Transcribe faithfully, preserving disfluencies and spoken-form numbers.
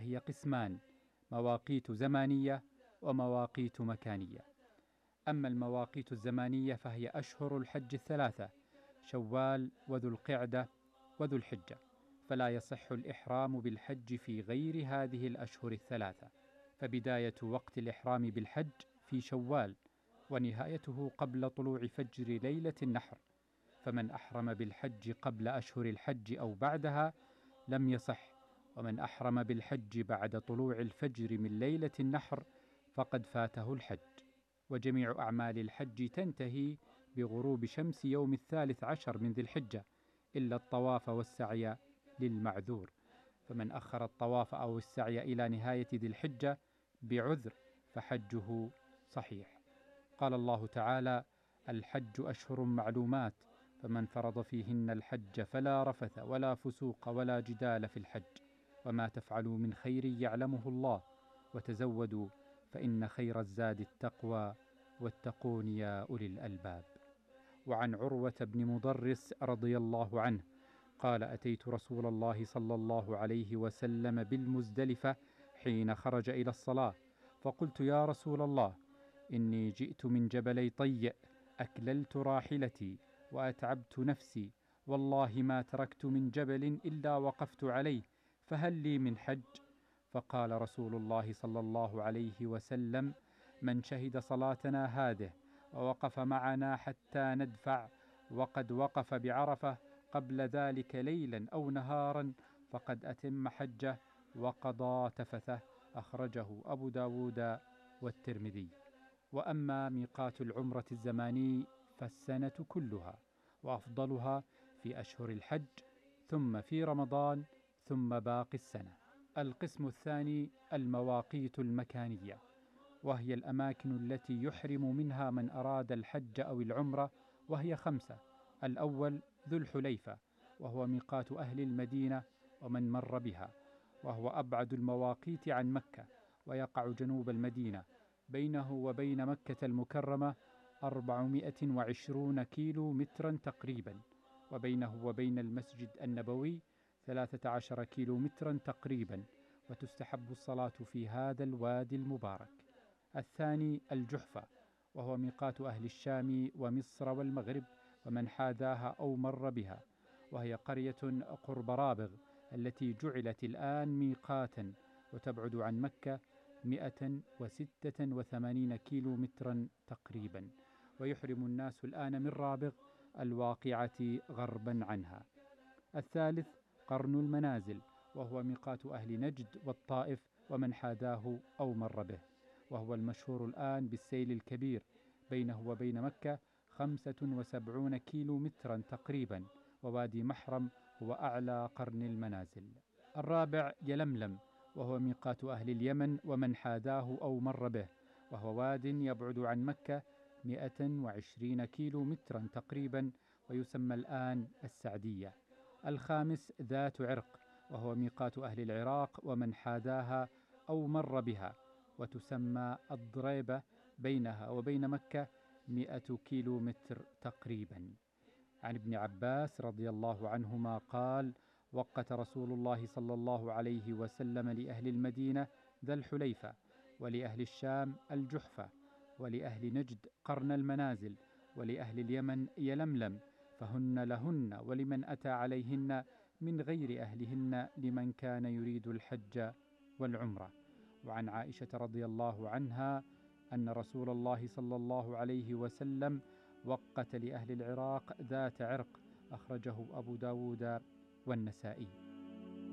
وهي قسمان: مواقيت زمانية ومواقيت مكانية. أما المواقيت الزمانية فهي أشهر الحج الثلاثة: شوال وذو القعدة وذو الحجة، فلا يصح الإحرام بالحج في غير هذه الأشهر الثلاثة. فبداية وقت الإحرام بالحج في شوال، ونهايته قبل طلوع فجر ليلة النحر، فمن أحرم بالحج قبل أشهر الحج أو بعدها لم يصح، ومن أحرم بالحج بعد طلوع الفجر من ليلة النحر فقد فاته الحج. وجميع أعمال الحج تنتهي بغروب شمس يوم الثالث عشر من ذي الحجة، إلا الطواف والسعي للمعذور، فمن أخر الطواف أو السعي إلى نهاية ذي الحجة بعذر فحجه صحيح. قال الله تعالى: الحج أشهر معلومات، فمن فرض فيهن الحج فلا رفث ولا فسوق ولا جدال في الحج، وما تفعلوا من خير يعلمه الله، وتزودوا فإن خير الزاد التقوى، واتقون يا أولي الألباب. وعن عروة بن مضرس رضي الله عنه قال: أتيت رسول الله صلى الله عليه وسلم بالمزدلفة حين خرج إلى الصلاة، فقلت: يا رسول الله، إني جئت من جبلي طيء، أكللت راحلتي وأتعبت نفسي، والله ما تركت من جبل إلا وقفت عليه، فهل لي من حج؟ فقال رسول الله صلى الله عليه وسلم: من شهد صلاتنا هذه ووقف معنا حتى ندفع، وقد وقف بعرفة قبل ذلك ليلا أو نهارا، فقد أتم حجه وقضى تفثه. أخرجه أبو داود والترمذي. وأما ميقات العمرة الزماني فالسنة كلها، وأفضلها في أشهر الحج، ثم في رمضان، ثم باقي السنة. القسم الثاني: المواقيت المكانية، وهي الأماكن التي يحرم منها من أراد الحج أو العمرة، وهي خمسة: الأول ذو الحليفة، وهو ميقات أهل المدينة ومن مر بها، وهو أبعد المواقيت عن مكة، ويقع جنوب المدينة، بينه وبين مكة المكرمة أربعمائة وعشرين كيلو مترا تقريبا، وبينه وبين المسجد النبوي ثلاثة عشر كيلو مترا تقريبا، وتستحب الصلاة في هذا الوادي المبارك. الثاني الجحفة، وهو ميقات أهل الشام ومصر والمغرب ومن حاذاها أو مر بها، وهي قرية قرب رابغ التي جعلت الآن ميقاتا، وتبعد عن مكة مئة وستة وثمانين كيلو مترا تقريبا، ويحرم الناس الآن من رابغ الواقعة غربا عنها. الثالث قرن المنازل، وهو ميقات أهل نجد والطائف ومن حاذاه أو مر به، وهو المشهور الآن بالسيل الكبير، بينه وبين مكة خمسة وسبعون كيلو مترا تقريبا، ووادي محرم هو أعلى قرن المنازل. الرابع يلملم، وهو ميقات أهل اليمن ومن حاذاه أو مر به، وهو واد يبعد عن مكة مئة وعشرين كيلو مترا تقريبا، ويسمى الآن السعدية. الخامس ذات عرق، وهو ميقات أهل العراق ومن حاذاها أو مر بها، وتسمى الضريبة، بينها وبين مكة مئة كيلو متر تقريبا. عن ابن عباس رضي الله عنهما قال: وقت رسول الله صلى الله عليه وسلم لأهل المدينة ذا الحليفة، ولأهل الشام الجحفة، ولأهل نجد قرن المنازل، ولأهل اليمن يلملم، فهن لهن ولمن أتى عليهن من غير أهلهن لمن كان يريد الحج والعمرة. وعن عائشة رضي الله عنها أن رسول الله صلى الله عليه وسلم وقت لأهل العراق ذات عرق. أخرجه أبو داود والنسائي.